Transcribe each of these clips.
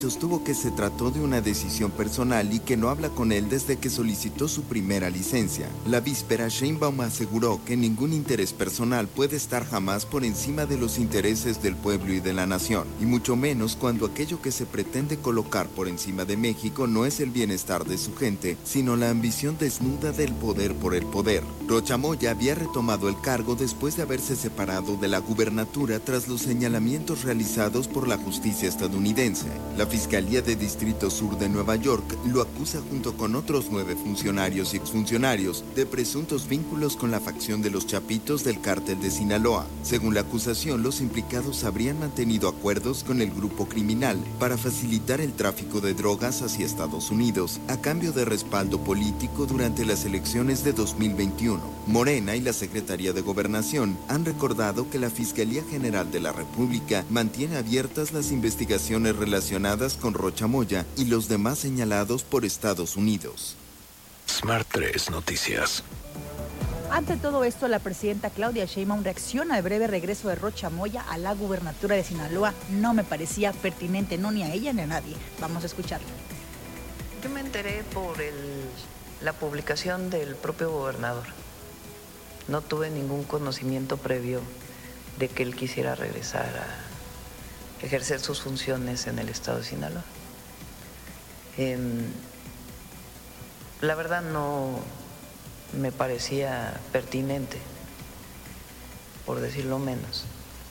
Sostuvo que se trató de una decisión personal y que no habla con él desde que solicitó su primera licencia. La víspera, Sheinbaum aseguró que ningún interés personal puede estar jamás por encima de los intereses del pueblo y de la nación, y mucho menos cuando aquello que se pretende colocar por encima de México no es el bienestar de su gente, sino la ambición desnuda del poder por el poder. Rocha Moya había retomado el cargo después de haberse separado de la gubernatura tras los señalamientos realizados por la justicia estadounidense. La Fiscalía de Distrito Sur de Nueva York lo acusa junto con otros 9 funcionarios y exfuncionarios de presuntos vínculos con la facción de los Chapitos del cártel de Sinaloa. Según la acusación, los implicados habrían mantenido acuerdos con el grupo criminal para facilitar el tráfico de drogas hacia Estados Unidos a cambio de respaldo político durante las elecciones de 2021. Morena y la Secretaría de Gobernación han recordado que la Fiscalía General de la República mantiene abiertas las investigaciones relacionadas con Rocha Moya y los demás señalados por Estados Unidos. Smart 3 Noticias. Ante todo esto, la presidenta Claudia Sheinbaum reacciona al breve regreso de Rocha Moya a la gubernatura de Sinaloa. No me parecía pertinente, no ni a ella ni a nadie. Vamos a escucharla. Yo me enteré por la publicación del propio gobernador. No tuve ningún conocimiento previo de que él quisiera regresar a ejercer sus funciones en el estado de Sinaloa. La verdad no me parecía pertinente, por decirlo menos.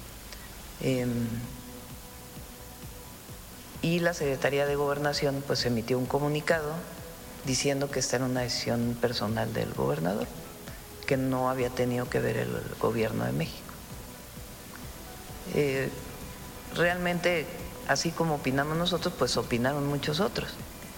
Y la Secretaría de Gobernación pues emitió un comunicado diciendo que esta era una decisión personal del gobernador, que no había tenido que ver el gobierno de México. Realmente, así como opinamos nosotros, pues opinaron muchos otros.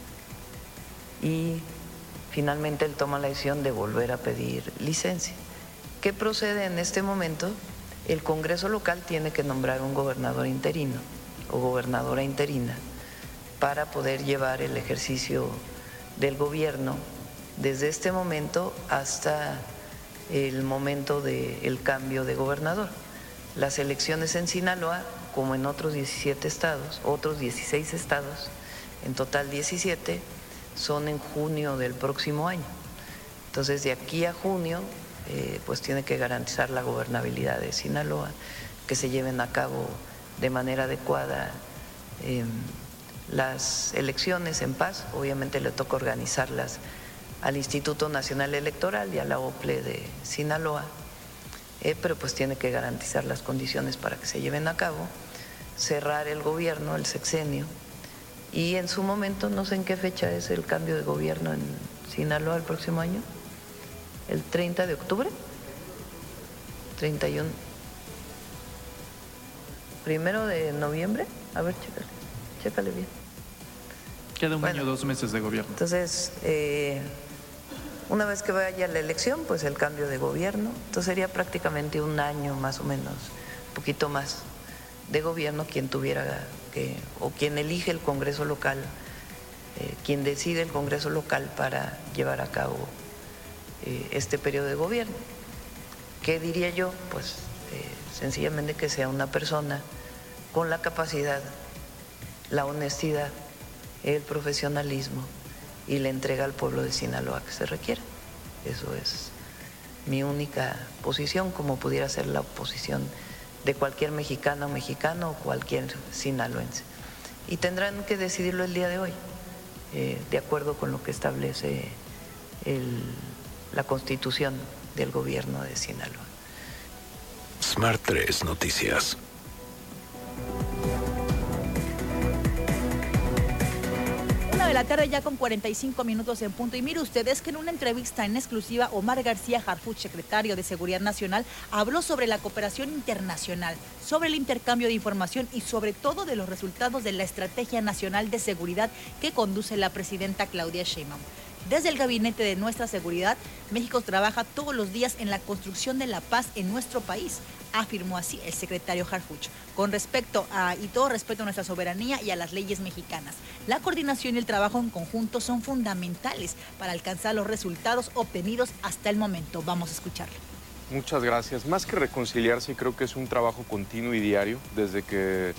Y finalmente él toma la decisión de volver a pedir licencia. ¿Qué procede en este momento? El Congreso local tiene que nombrar un gobernador interino o gobernadora interina para poder llevar el ejercicio del gobierno desde este momento hasta el momento del cambio de gobernador. Las elecciones en Sinaloa, como en otros 17 estados, otros 16 estados, en total 17, son en junio del próximo año. Entonces, de aquí a junio, pues tiene que garantizar la gobernabilidad de Sinaloa, que se lleven a cabo de manera adecuada las elecciones en paz. Obviamente le toca organizarlas al Instituto Nacional Electoral y a la OPLE de Sinaloa, pero pues tiene que garantizar las condiciones para que se lleven a cabo, cerrar el gobierno, el sexenio, y en su momento, no sé en qué fecha es el cambio de gobierno en Sinaloa el próximo año, el 30 de octubre, 31, 1 de noviembre, a ver, chécale bien. Queda un año, 2 meses de gobierno. Entonces, una vez que vaya la elección, pues el cambio de gobierno, entonces sería prácticamente un año más o menos, un poquito más de gobierno quien tuviera que, o quien elige el Congreso local, quien decide el Congreso local para llevar a cabo este periodo de gobierno. ¿Qué diría yo? Pues sencillamente que sea una persona con la capacidad, la honestidad, el profesionalismo y la entrega al pueblo de Sinaloa que se requiere. Eso es mi única posición, como pudiera ser la posición de cualquier mexicana o mexicano o cualquier sinaloense. Y tendrán que decidirlo el día de hoy, de acuerdo con lo que establece la Constitución del gobierno de Sinaloa. Smart 3 Noticias. De la tarde ya con 45 minutos en punto. Y mire usted, es que en una entrevista en exclusiva, Omar García Harfuch, secretario de Seguridad Nacional, habló sobre la cooperación internacional, sobre el intercambio de información y sobre todo de los resultados de la Estrategia Nacional de Seguridad que conduce la presidenta Claudia Sheinbaum. Desde el Gabinete de Nuestra Seguridad, México trabaja todos los días en la construcción de la paz en nuestro país, afirmó así el secretario Harfuch, con respecto a, y todo respeto a nuestra soberanía y a las leyes mexicanas. La coordinación y el trabajo en conjunto son fundamentales para alcanzar los resultados obtenidos hasta el momento. Vamos a escucharlo. Muchas gracias. Más que reconciliarse, creo que es un trabajo continuo y diario desde que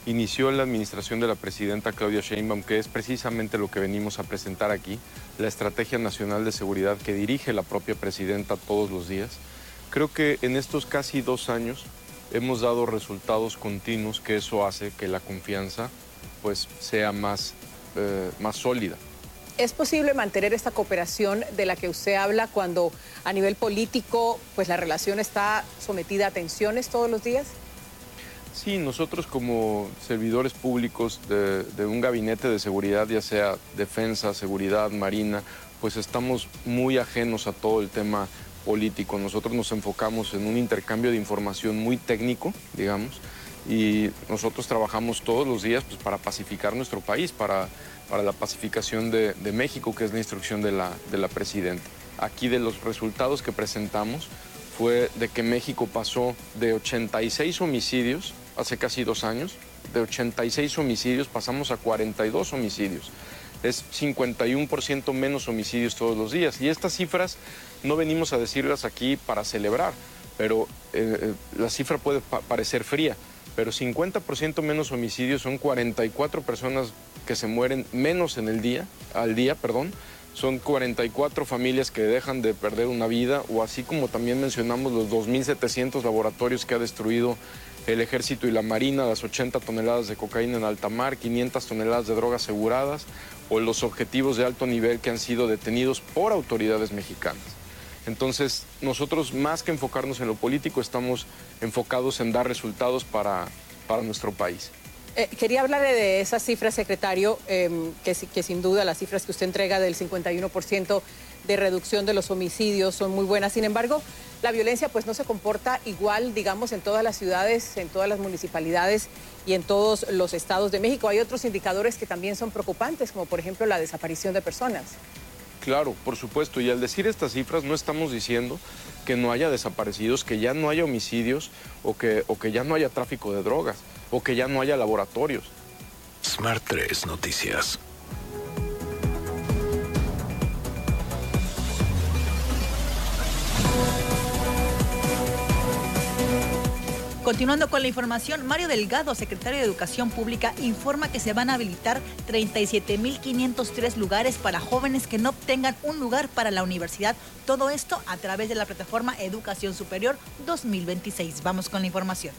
inició en la administración de la presidenta Claudia Sheinbaum, que es precisamente lo que venimos a presentar aquí, la Estrategia Nacional de Seguridad que dirige la propia presidenta todos los días. Creo que en estos casi 2 años hemos dado resultados continuos, que eso hace que la confianza pues, sea más sólida. ¿Es posible mantener esta cooperación de la que usted habla cuando a nivel político pues la relación está sometida a tensiones todos los días? Sí, nosotros como servidores públicos de un gabinete de seguridad, ya sea defensa, seguridad, marina, pues estamos muy ajenos a todo el tema político. Nosotros nos enfocamos en un intercambio de información muy técnico, digamos, y nosotros trabajamos todos los días pues, para pacificar nuestro país, para la pacificación de México, que es la instrucción de la presidenta. Aquí de los resultados que presentamos fue de que México pasó de 86 homicidios hace casi 2 años, de 86 homicidios pasamos a 42 homicidios. Es 51% menos homicidios todos los días. Y estas cifras no venimos a decirlas aquí para celebrar, pero la cifra puede parecer fría, pero 50% menos homicidios son 44 personas que se mueren menos al día, son 44 familias que dejan de perder una vida, o así como también mencionamos los 2.700 laboratorios que ha destruido el Ejército y la Marina, las 80 toneladas de cocaína en alta mar, 500 toneladas de drogas aseguradas, o los objetivos de alto nivel que han sido detenidos por autoridades mexicanas. Entonces, nosotros más que enfocarnos en lo político, estamos enfocados en dar resultados para nuestro país. Quería hablarle de esas cifras, secretario, que sin duda las cifras que usted entrega del 51% de reducción de los homicidios son muy buenas. Sin embargo, la violencia pues no se comporta igual, digamos, en todas las ciudades, en todas las municipalidades y en todos los estados de México. Hay otros indicadores que también son preocupantes, como por ejemplo la desaparición de personas. Claro, por supuesto, y al decir estas cifras no estamos diciendo que no haya desaparecidos, que ya no haya homicidios o que ya no haya tráfico de drogas o que ya no haya laboratorios. Smart 3 Noticias. Continuando con la información, Mario Delgado, secretario de Educación Pública, informa que se van a habilitar 37.503 lugares para jóvenes que no obtengan un lugar para la universidad. Todo esto a través de la plataforma Educación Superior 2026. Vamos con la información.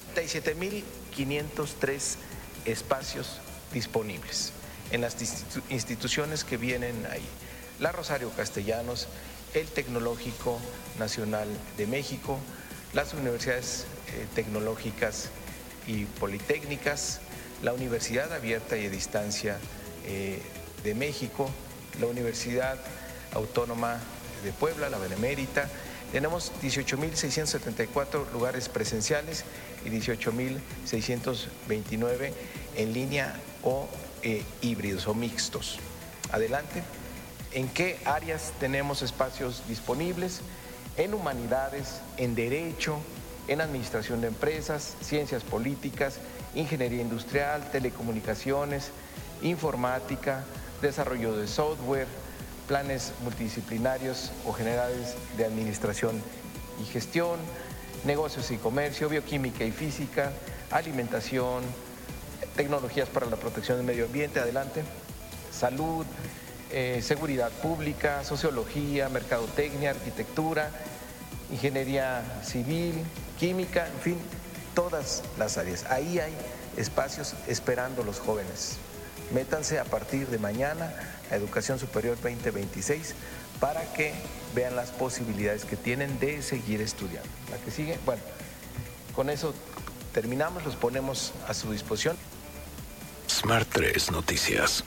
37.503 espacios disponibles en las instituciones que vienen ahí. La Rosario Castellanos, el Tecnológico Nacional de México, las universidades tecnológicas y politécnicas, la Universidad Abierta y a Distancia de México, la Universidad Autónoma de Puebla, la Benemérita. Tenemos 18.674 lugares presenciales y 18.629 en línea o híbridos o mixtos. Adelante. ¿En qué áreas tenemos espacios disponibles? En humanidades, en derecho, en administración de empresas, ciencias políticas, ingeniería industrial, telecomunicaciones, informática, desarrollo de software, planes multidisciplinarios o generales de administración y gestión, negocios y comercio, bioquímica y física, alimentación, tecnologías para la protección del medio ambiente, adelante, salud, seguridad pública, sociología, mercadotecnia, arquitectura, ingeniería civil, química, en fin, todas las áreas. Ahí hay espacios esperando los jóvenes. Métanse a partir de mañana a Educación Superior 2026 para que vean las posibilidades que tienen de seguir estudiando. La que sigue, bueno, con eso terminamos, los ponemos a su disposición. Smart 3 Noticias.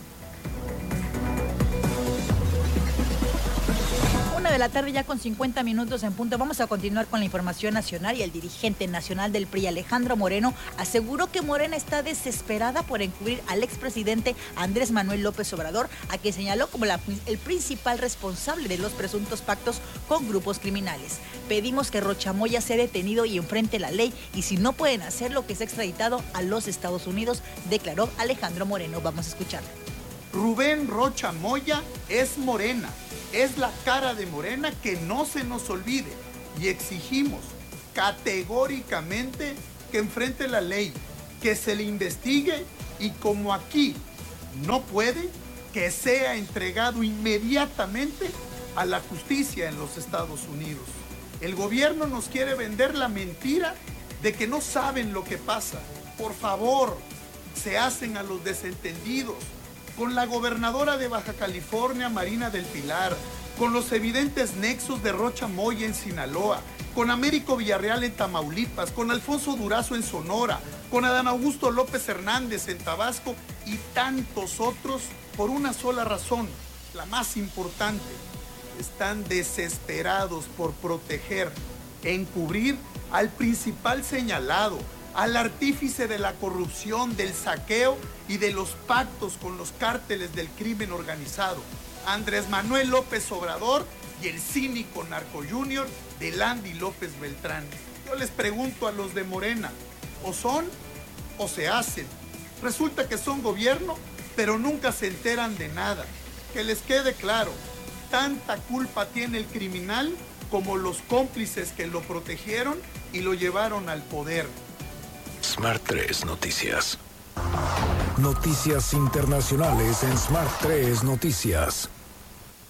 1 de la tarde ya con 50 minutos en punto. Vamos a continuar con la información nacional y el dirigente nacional del PRI, Alejandro Moreno, aseguró que Morena está desesperada por encubrir al expresidente Andrés Manuel López Obrador, a quien señaló como el principal responsable de los presuntos pactos con grupos criminales. Pedimos que Rocha Moya sea detenido y enfrente la ley, y si no pueden hacerlo, que sea extraditado a los Estados Unidos, declaró Alejandro Moreno. Vamos a escucharlo. Rubén Rocha Moya es Morena, es la cara de Morena, que no se nos olvide, y exigimos categóricamente que enfrente la ley, que se le investigue y como aquí no puede, que sea entregado inmediatamente a la justicia en los Estados Unidos. El gobierno nos quiere vender la mentira de que no saben lo que pasa. Por favor, se hacen a los desentendidos. Con la gobernadora de Baja California, Marina del Pilar, con los evidentes nexos de Rocha Moya en Sinaloa, con Américo Villarreal en Tamaulipas, con Alfonso Durazo en Sonora, con Adán Augusto López Hernández en Tabasco y tantos otros, por una sola razón, la más importante. Están desesperados por proteger, encubrir al principal señalado, al artífice de la corrupción, del saqueo y de los pactos con los cárteles del crimen organizado, Andrés Manuel López Obrador y el cínico narco junior de Landy López Beltrán. Yo les pregunto a los de Morena, o son o se hacen. Resulta que son gobierno, pero nunca se enteran de nada. Que les quede claro, tanta culpa tiene el criminal como los cómplices que lo protegieron y lo llevaron al poder. Smart 3 Noticias. Noticias internacionales en Smart 3 Noticias.